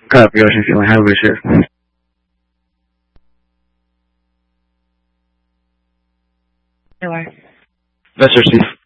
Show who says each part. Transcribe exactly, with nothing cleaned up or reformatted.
Speaker 1: Copy, Ocean Feeling. Have a good shift.
Speaker 2: Taylor.
Speaker 1: Yes, sir, Steve.